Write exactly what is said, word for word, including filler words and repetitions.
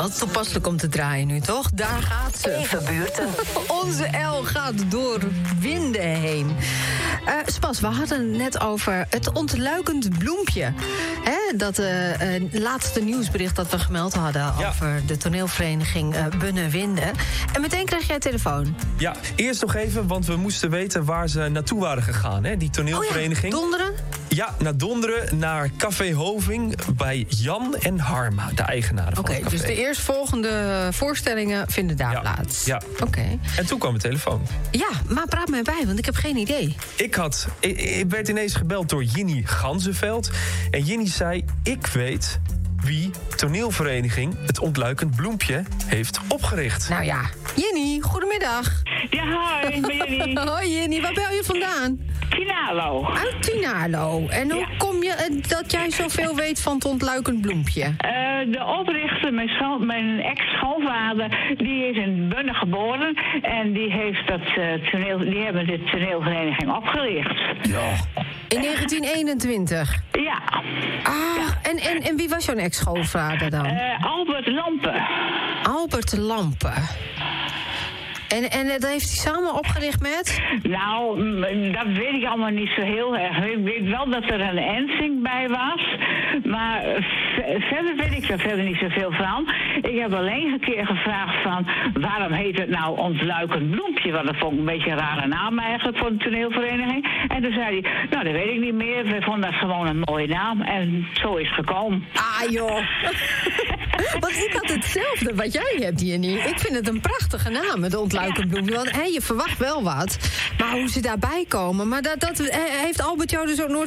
wel toepasselijk om te draaien nu, toch? Daar gaat ze. Even buurten. Onze L gaat door winden heen. Uh, Spas, we hadden het net over het ontluikend bloempje. Hè, dat uh, uh, laatste nieuwsbericht dat we gemeld hadden... Ja. over de toneelvereniging uh, Bunne-Winden. En meteen krijg jij telefoon. Ja, eerst nog even, want we moesten weten waar ze naartoe waren gegaan, hè? Die toneelvereniging. Oh ja, Donderen? Ja, naar Donderen, naar Café Hoving bij Jan en Harma, de eigenaren van Oké, het café. dus de eerstvolgende voorstellingen vinden daar Ja, plaats. ja. Oké. Okay. En toen kwam de telefoon. Ja, maar praat mij bij, want ik heb geen idee. Ik, had, ik, ik werd ineens gebeld door Jinny Ganzenveld. En Jinny zei, ik weet wie toneelvereniging Het Ontluikend Bloempje heeft opgericht. Nou ja, Jinny, goedemiddag. Ja, hoi, ik ben Jenny. Hoi Jinny, waar bel je vandaan? Finalo. Uit Tinalo. En hoe Ja. kom je uh, dat jij zoveel weet van Het Ontluikend Bloempje? Uh, de oprichter, mijn, schoon, mijn ex-schoonvader, die is in Bunne geboren. En die, heeft dat, uh, toneel, die hebben de toneelvereniging opgericht. Ja. In negentien eenentwintig. Ja. Ah, en, en, en wie was jouw ex-schoonvader dan? Uh, Albert Lampen. Albert Lampen. En, en dat heeft hij samen opgericht met? Nou, m- dat weet ik allemaal niet zo heel erg. Ik weet wel dat er een Ensing bij was. Maar v- verder weet ik er verder niet zoveel van. Ik heb alleen een keer gevraagd van... waarom heet het nou Ontluikend Bloempje? Want dat vond ik een beetje een rare naam eigenlijk voor een toneelvereniging. En toen zei hij, nou dat weet ik niet meer. We vonden dat gewoon een mooie naam. En zo is het gekomen. Ah joh. Want ik had hetzelfde wat jij hebt hier niet. Ik vind het een prachtige naam, het Ontluikend Bloempje. Want hey, je verwacht wel wat. Maar hoe ze daarbij komen... Maar dat, dat eh, heeft Albert jou dus ook nooit